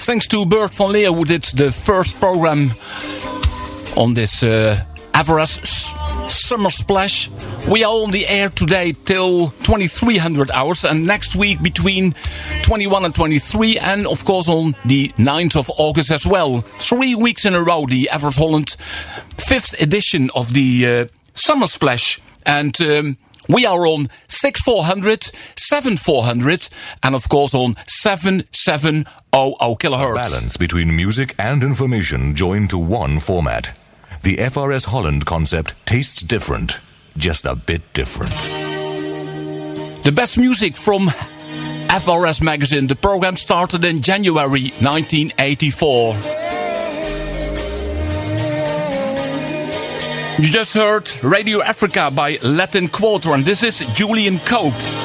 Thanks to Bert van Leer, who did the first program on this Everest Summer Splash. We are on the air today till 2300 hours, and next week between 21 and 23, and of course on the 9th of August as well. 3 weeks in a row, the Everest Holland 5th edition of the Summer Splash. And we are on 6400, 7400, and of course on 7700 kilohertz. Balance between music and information joined to one format. The FRS Holland concept tastes different, just a bit different. The best music from FRS magazine. The program started in January 1984. You just heard Radio Africa by Latin Quarter, and this is Julian Cope.